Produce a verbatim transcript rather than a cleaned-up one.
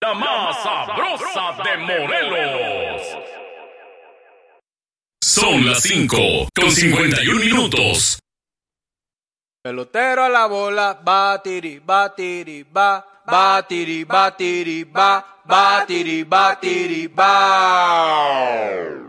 la más sabrosa de Morelos. Son las cinco con cincuenta y un minutos. Pelotero a la bola, batiri, batiri, ba, batiri, batiri, ba, batiri, batiri, ba.